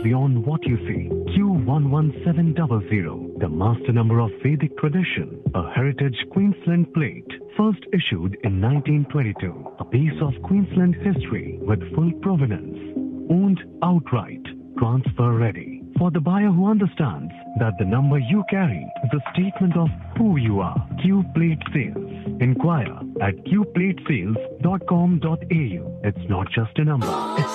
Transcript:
beyond what you see. Q11700, the master number of Vedic tradition, a heritage Queensland plate, first issued in 1922. A piece of Queensland history with full provenance. Owned outright, transfer ready. For the buyer who understands that the number you carry is a statement of who you are. Q Plate Sales. Inquire at qplatesales.com.au. It's not just a number, it's